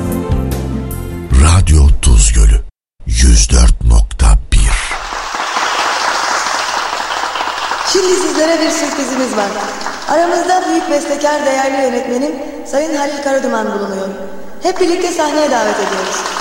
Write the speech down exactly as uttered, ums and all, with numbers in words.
Radyo Tuz Gölü yüz dört nokta bir. Şimdi sizlere bir sürprizimiz var. Aramızda büyük bestekar değerli yönetmenim Sayın Halil Karaduman bulunuyor. Hep birlikte sahneye davet ediyoruz.